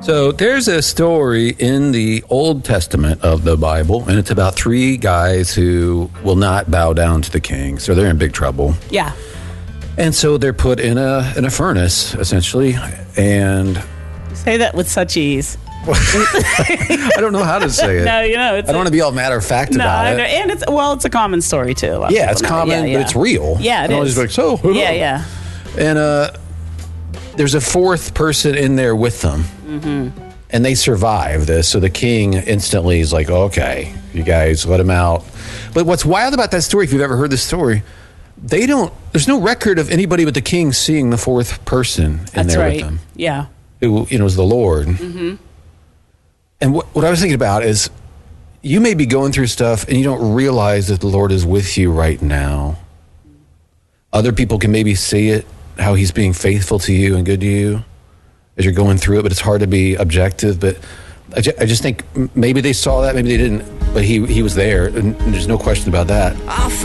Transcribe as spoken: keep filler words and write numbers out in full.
So there's a story in the Old Testament of the Bible, and it's about three guys who will not bow down to the king. So they're in big trouble. Yeah. And so they're put in a in a furnace, essentially, and... You say that with such ease. I don't know how to say it. No, you know, it's I don't want to be all matter of fact no, about it. and it's well, it's a common story too. A lot of Yeah, people it's know. common, Yeah, yeah. but it's real. Yeah, it I don't is. just be like, so, Yeah, yeah. And uh, there's a fourth person in there with them, mm-hmm. and they survive this. So the king instantly is like, okay, you guys let him out. But what's wild about that story, if you've ever heard this story, they don't. There's no record of anybody but the king seeing the fourth person in That's there right. with them. Yeah. Who, you know, was the Lord. Mm-hmm. And what, what I was thinking about is, you may be going through stuff and you don't realize that the Lord is with you right now. Other people can maybe see it, how he's being faithful to you and good to you as you're going through it, but it's hard to be objective. But I, ju- I just think maybe they saw that, maybe they didn't, but he, he was there, and there's no question about that.